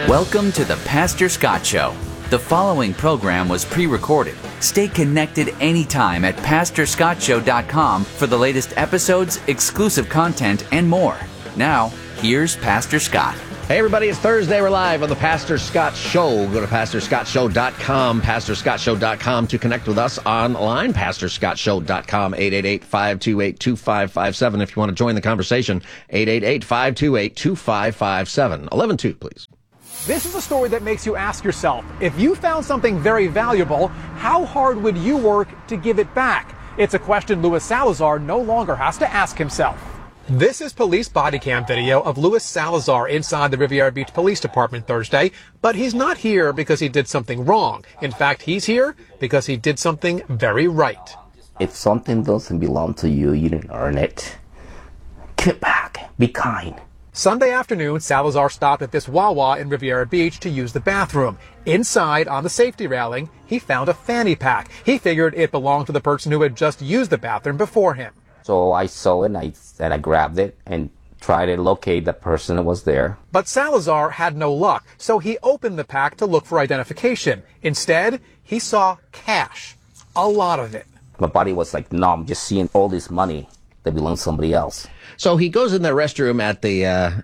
Welcome to the Pastor Scott Show. The following program was pre-recorded. Stay connected anytime at PastorScottShow.com for the latest episodes, exclusive content, and more. Now, here's Pastor Scott. Hey everybody, it's Thursday. We're live on the Pastor Scott Show. Go to PastorScottShow.com, PastorScottShow.com to connect with us online. PastorScottShow.com, 888-528-2557 if you want to join the conversation. 888-528-2557. 11-2, please. This is a story that makes you ask yourself, if you found something very valuable, how hard would you work to give it back? It's a question Luis Salazar no longer has to ask himself. This is police body cam video of Luis Salazar inside the Riviera Beach Police Department Thursday, but he's not here because he did something wrong. In fact, he's here because he did something very right. If something doesn't belong to you, you didn't earn it. Give it back. Be kind. Sunday afternoon, Salazar stopped at this Wawa in Riviera Beach to use the bathroom. Inside, on the safety railing, he found a fanny pack. He figured it belonged to the person who had just used the bathroom before him. So I saw it and I grabbed it and tried to locate the person that was there. But Salazar had no luck, so he opened the pack to look for identification. Instead, he saw cash. A lot of it. My body was like numb, just seeing all this money that belonged to somebody else. So he goes in the restroom at the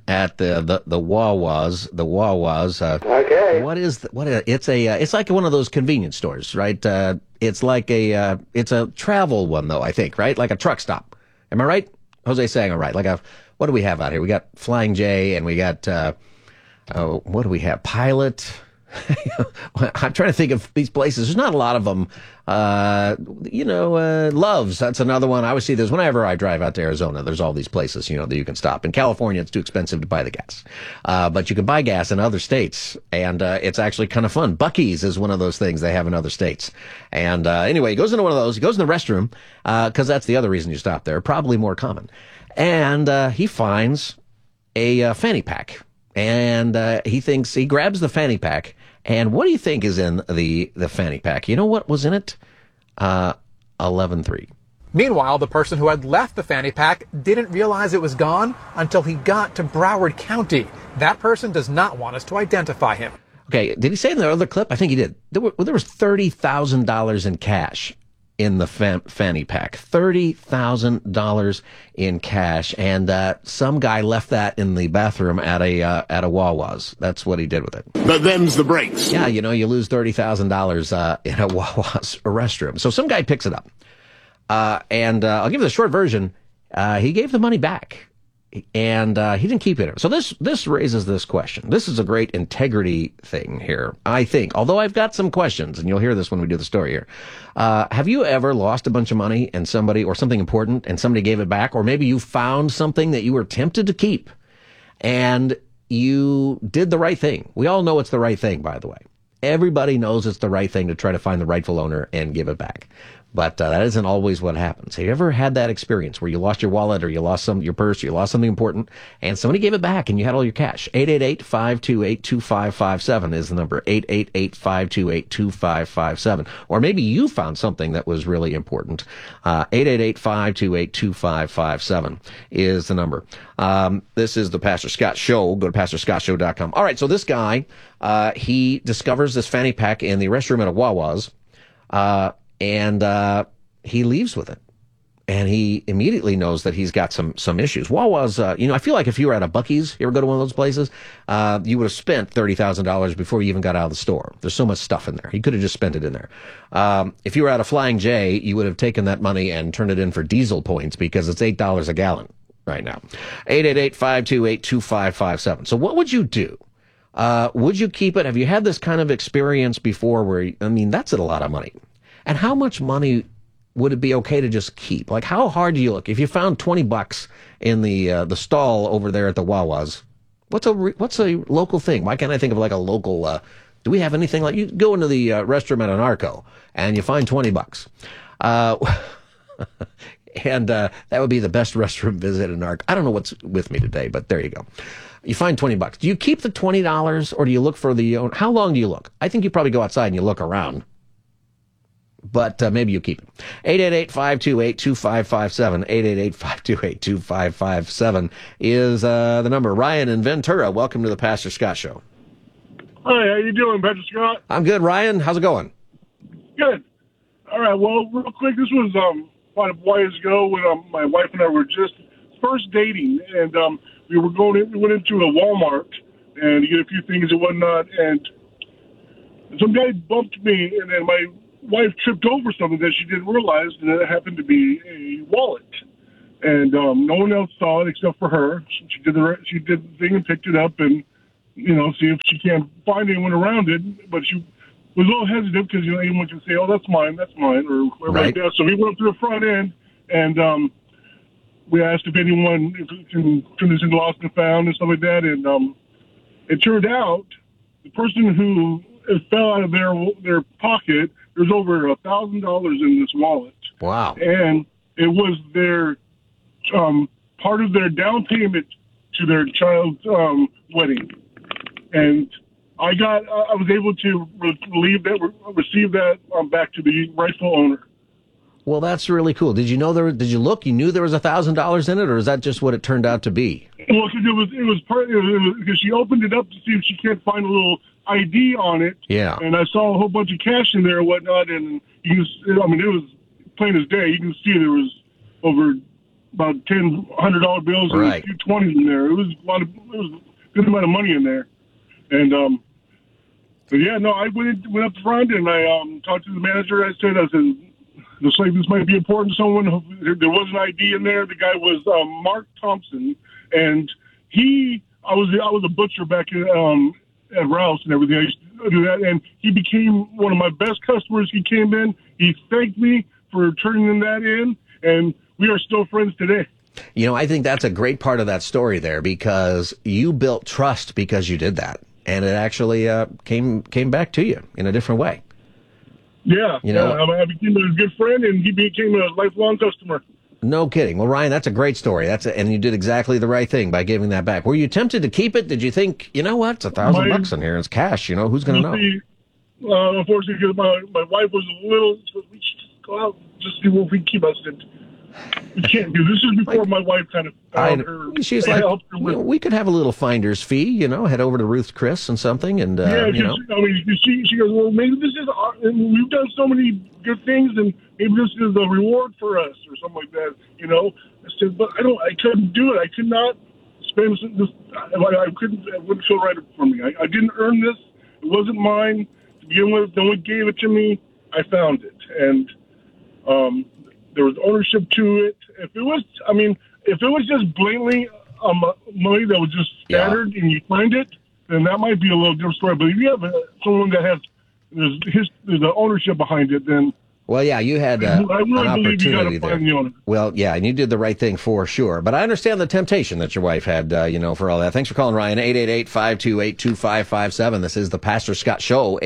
Wawas. Okay. It's like one of those convenience stores, right? It's like it's a travel one though, I think, right? Like a truck stop. Am I right? Jose's saying all right. What do we have out here? We got Flying J and we got, what do we have? Pilot. I'm trying to think of these places. There's not a lot of them. Loves. That's another one. I always see this whenever I drive out to Arizona. There's all these places, that you can stop. In California, it's too expensive to buy the gas. But you can buy gas in other states, and it's actually kind of fun. Buc-ee's is one of those things they have in other states. And anyway, he goes into one of those. He goes in the restroom, because that's the other reason you stop there, probably more common. And he finds a fanny pack. And he grabs the fanny pack. And what do you think is in the fanny pack? You know what was in it? 11-3. Meanwhile, the person who had left the fanny pack didn't realize it was gone until he got to Broward County. That person does not want us to identify him. Okay, did he say in the other clip? I think he did. There was $30,000 in cash in the fanny pack. $30,000 in cash, and some guy left that in the bathroom at a Wawa's. That's what he did with it. But them's the breaks. Yeah, you lose $30,000 in a Wawa's restroom. So some guy picks it up, and I'll give you the short version. He gave the money back, and he didn't keep it. So this raises this question. This is a great integrity thing here, I think. Although I've got some questions, and you'll hear this when we do the story here. Have you ever lost a bunch of money and something important, and somebody gave it back? Or maybe you found something that you were tempted to keep, and you did the right thing. We all know it's the right thing, by the way. Everybody knows it's the right thing to try to find the rightful owner and give it back. But that isn't always what happens. Have you ever had that experience where you lost your wallet or you lost your purse, or you lost something important, and somebody gave it back and you had all your cash? 888-528-2557 is the number. 888-528-2557. Or maybe you found something that was really important. 888-528-2557 is the number. This is the Pastor Scott Show. Go to PastorScottShow.com. All right, so this guy, he discovers this fanny pack in the restroom at a Wawa's. And he leaves with it. And he immediately knows that he's got some issues. Wawa's, I feel like if you were at a Buc-ee's, you ever go to one of those places, you would have spent $30,000 before you even got out of the store. There's so much stuff in there. He could have just spent it in there. If you were at a Flying J, you would have taken that money and turned it in for diesel points because it's $8 a gallon right now. 888-528-2557. So what would you do? Would you keep it? Have you had this kind of experience before where, that's a lot of money. And how much money would it be okay to just keep? Like, how hard do you look? If you found $20 in the stall over there at the Wawa's, what's a local thing? Why can't I think of like a local? Do we have anything like you go into the restroom at an Arco and you find $20? And that would be the best restroom visit in Arco. I don't know what's with me today, but there you go. You find $20. Do you keep the $20 or do you look for how long do you look? I think you probably go outside and you look around. But maybe you keep it. 888-528-2557. 888-528-2557 is the number. Ryan in Ventura, welcome to the Pastor Scott Show. Hi, how you doing, Patrick Scott? I'm good, Ryan. How's it going? Good. All right, well, real quick, this was about a while ago when my wife and I were just first dating, and we went into a Walmart and to get a few things and whatnot, and some guy bumped me, and then my wife tripped over something that she didn't realize, and it happened to be a wallet. And no one else saw it except for her. She did the thing and picked it up and, see if she can't find anyone around it. But she was a little hesitant because, anyone can say, oh, that's mine, or whatever like that. So we went up to the front end and we asked if anyone can turn this into lost and found and stuff like that. And it turned out the person who it fell out of their pocket, there's over $1,000 in this wallet. Wow. And it was their part of their down payment to their child's wedding. And I was able to receive that back to the rightful owner. Well, that's really cool. Did you know did you look? You knew there was $1,000 in it, or is that just what it turned out to be? Well, because she opened it up to see if she can't find a little ID on it. Yeah. And I saw a whole bunch of cash in there and whatnot, and it was plain as day. You can see there was over about $100 bills and a few 20s in there. It was a good amount of money in there. And but yeah, no, I went up front and I talked to the manager. I said, looks like this might be important to someone. There was an ID in there. The guy was Mark Thompson, and I was a butcher back at Rouse and everything. I used to do that, and he became one of my best customers. He came in, he thanked me for turning that in, and we are still friends today. I think that's a great part of that story there, because you built trust because you did that, and it actually came back to you in a different way. Yeah, I became a good friend, and he became a lifelong customer. No kidding. Well, Ryan, that's a great story. And you did exactly the right thing by giving that back. Were you tempted to keep it? Did you think, you know what, it's $1,000 in here, it's cash. Who's going to know? Unfortunately, because my wife was a little. We should go out and just see what we can keep us in. We can't do this. Is before my wife kind of found her. She's like, we could have a little finder's fee, head over to Ruth Chris and something, and she goes, well, maybe this is. We've done so many good things, and maybe this is a reward for us, or something like that. I said, but I couldn't do it. I could not spend this. I couldn't. It wouldn't feel right for me. I didn't earn this. It wasn't mine to begin with. No one gave it to me. I found it, and there was ownership to it. If it was just blatantly money that was just scattered and you find it, then that might be a little different story. But if you have someone that has there's the ownership behind it, then. Well, yeah, you had an opportunity there. Find the owner. Well, yeah, and you did the right thing for sure. But I understand the temptation that your wife had, for all that. Thanks for calling, Ryan. 888-528-2557. This is the Pastor Scott Show,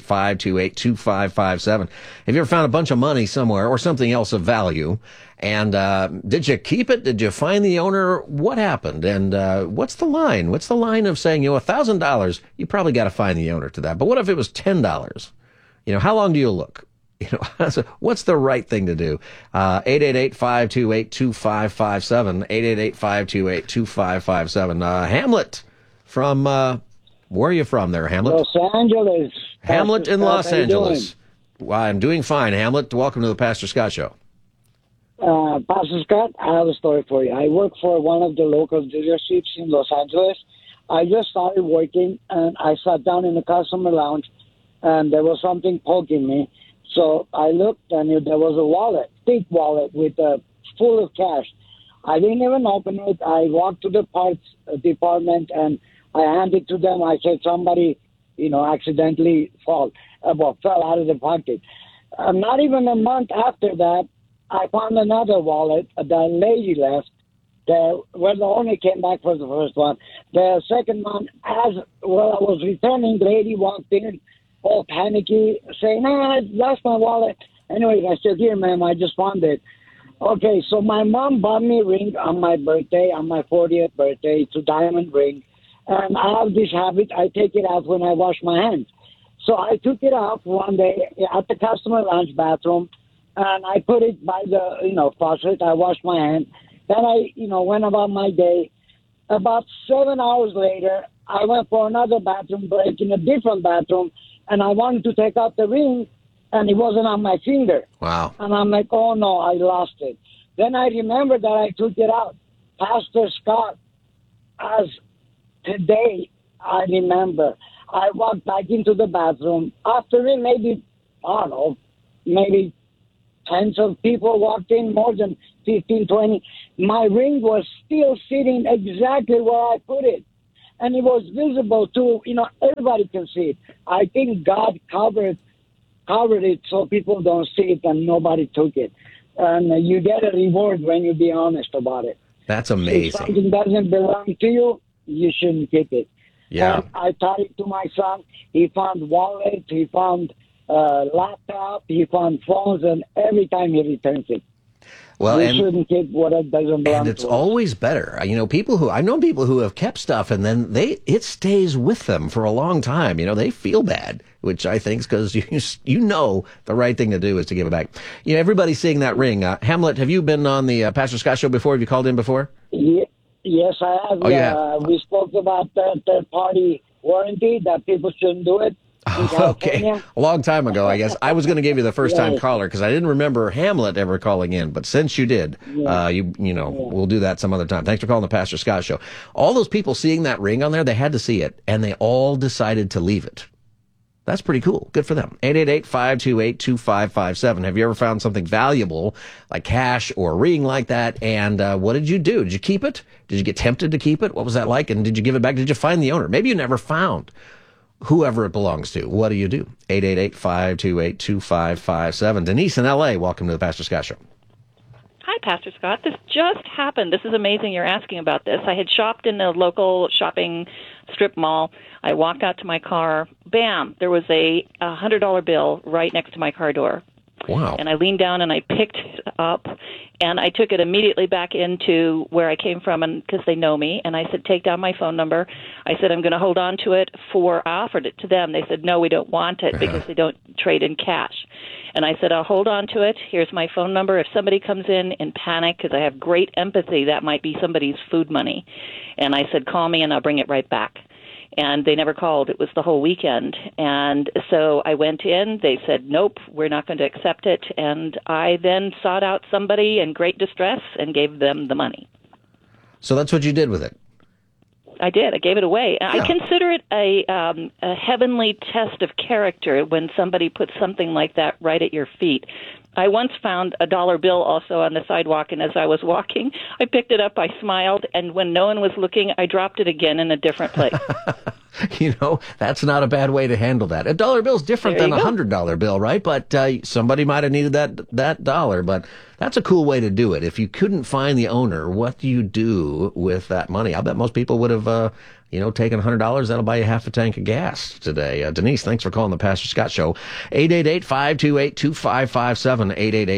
888-528-2557. Have you ever found a bunch of money somewhere or something else of value? And did you keep it? Did you find the owner? What happened? And what's the line? What's the line of saying, $1,000, you probably got to find the owner to that. But what if it was $10? How long do you look? What's the right thing to do? 888-528-2557, 888-528-2557. Hamlet from, where are you from there, Hamlet? Los Angeles. Hamlet in Los Angeles. Well, I'm doing fine, Hamlet. Welcome to the Pastor Scott Show. Pastor Scott, I have a story for you. I work for one of the local dealerships in Los Angeles. I just started working, and I sat down in the customer lounge, and there was something poking me. So I looked, and there was a wallet, big wallet with full of cash. I didn't even open it. I walked to the parts department, and I handed it to them. I said somebody, accidentally fell out of the pocket. Not even a month after that, I found another wallet that a lady left. The owner came back for the first one. The second one, I was returning, the lady walked in, all panicky, saying, I lost my wallet. Anyway, I said, here, ma'am, I just found it. Okay, so my mom bought me a ring on my birthday, on my 40th birthday. It's a diamond ring. And I have this habit, I take it out when I wash my hands. So I took it out one day at the customer lounge bathroom, and I put it by the, faucet. I washed my hands. Then I, went about my day. About 7 hours later, I went for another bathroom break in a different bathroom, and I wanted to take out the ring, and it wasn't on my finger. Wow. And I'm like, oh, no, I lost it. Then I remember that I took it out. Pastor Scott, as today, I remember, I walked back into the bathroom. After it, maybe, I don't know, maybe tens of people walked in, more than 15, 20. My ring was still sitting exactly where I put it. And it was visible to, everybody can see it. I think God covered it so people don't see it and nobody took it. And you get a reward when you be honest about it. That's amazing. If something doesn't belong to you, you shouldn't keep it. Yeah. And I taught it to my son. He found wallets, he found laptop, he found phones, and every time he returns it. Well, you shouldn't keep what doesn't belong to us. And it's always better. I've known people who have kept stuff and then it stays with them for a long time. They feel bad, which I think is because the right thing to do is to give it back. Everybody's seeing that ring. Hamlet, have you been on the Pastor Scott Show before? Have you called in before? Yes, I have. Oh, you have? We spoke about third-party warranty, that people shouldn't do it. Okay, a long time ago, I guess. I was going to give you the first-time caller because I didn't remember Hamlet ever calling in, but since you did, we'll do that some other time. Thanks for calling the Pastor Scott Show. All those people seeing that ring on there, they had to see it, and they all decided to leave it. That's pretty cool. Good for them. 888-528-2557. Have you ever found something valuable, like cash or a ring like that, and what did you do? Did you keep it? Did you get tempted to keep it? What was that like? And did you give it back? Did you find the owner? Maybe you never found whoever it belongs to. What do you do? 888-528-2557. Denise in L.A., welcome to the Pastor Scott Show. Hi, Pastor Scott. This just happened. This is amazing you're asking about this. I had shopped in a local shopping strip mall. I walked out to my car. Bam! There was a $100 bill right next to my car door. Wow. And I leaned down and I picked it up, and I took it immediately back into where I came from, and because they know me. And I said, take down my phone number. I said, I'm going to hold on to it I offered it to them. They said, no, we don't want it because they don't trade in cash. And I said, I'll hold on to it. Here's my phone number. If somebody comes in panic, because I have great empathy, that might be somebody's food money. And I said, call me and I'll bring it right back. And they never called. It was the whole weekend. And so I went in. They said, nope, we're not going to accept it. And I then sought out somebody in great distress and gave them the money. So that's what you did with it? I did. I gave it away. Yeah. I consider it a heavenly test of character when somebody puts something like that right at your feet. I once found a $1 bill also on the sidewalk, and as I was walking, I picked it up, I smiled, and when no one was looking, I dropped it again in a different place. That's not a bad way to handle that. A $1 bill is different than a $100 bill, right? But somebody might have needed that dollar, but that's a cool way to do it. If you couldn't find the owner, what do you do with that money? I bet most people would have taken $100. That'll buy you half a tank of gas today. Denise, thanks for calling the Pastor Scott Show. 888-528-2557,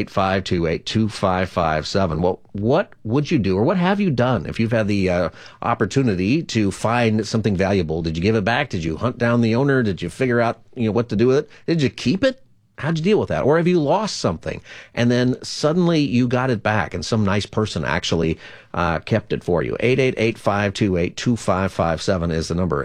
888-528-2557. Well, what would you do, or what have you done if you've had the opportunity to find something valuable? Did you give it back? Did you hunt down the owner? Did you figure out what to do with it? Did you keep it? How'd you deal with that? Or have you lost something and then suddenly you got it back and some nice person actually kept it for you? 888-528-2557 is the number.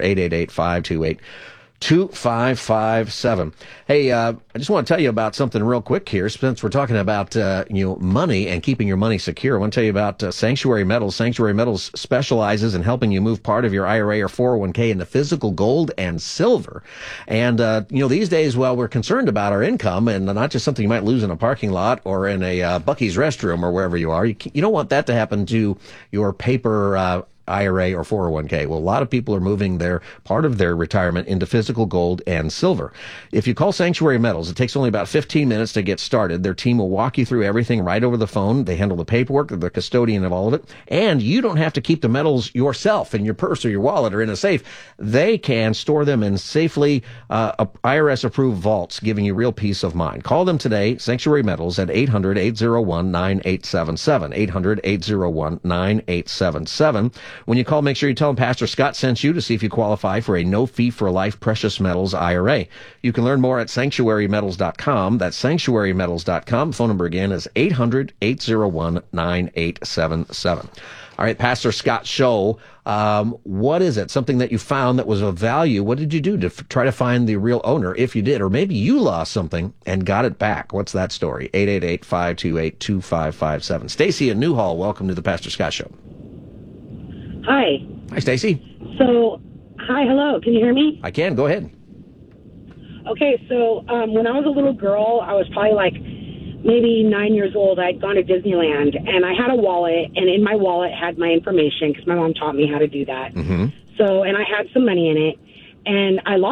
888-528-2557. Hey, I just want to tell you about something real quick here. Since we're talking about money and keeping your money secure, I want to tell you about Sanctuary Metals. Sanctuary Metals specializes in helping you move part of your IRA or 401k into physical gold and silver. And these days, while we're concerned about our income and not just something you might lose in a parking lot or in a Buc-ee's restroom or wherever you are, you don't want that to happen to your paper IRA or 401k. Well, a lot of people are moving part of their retirement into physical gold and silver. If you call Sanctuary Metals, it takes only about 15 minutes to get started. Their team will walk you through everything right over the phone. They handle the paperwork, they're the custodian of all of it, and you don't have to keep the metals yourself in your purse or your wallet or in a safe. They can store them in safely IRS-approved vaults, giving you real peace of mind. Call them today, Sanctuary Metals, at 800-801-9877, 800-801-9877. When you call, make sure you tell them Pastor Scott sent you to see if you qualify for a no-fee-for-life precious metals IRA. You can learn more at sanctuarymetals.com. That's sanctuarymetals.com. Phone number again is 800-801-9877. All right, Pastor Scott Show. What is it? Something that you found that was of value. What did you do to try to find the real owner, if you did? Or maybe you lost something and got it back. What's that story? 888-528-2557. Stacy in Newhall, welcome to the Pastor Scott Show. Hi. Hi, Stacy. So, hi, hello. Can you hear me? I can. Go ahead. Okay, so when I was a little girl, I was probably like maybe 9 years old. I'd gone to Disneyland, and I had a wallet, and in my wallet had my information because my mom taught me how to do that. Mm-hmm. So, and I had some money in it, and I lost